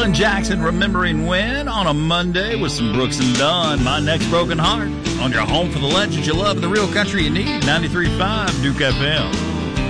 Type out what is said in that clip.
Alan Jackson, Remembering When, on a Monday with some Brooks and Dunn. My Next Broken Heart, on your home for the legends you love and the real country you need. 93.5 Duke FM.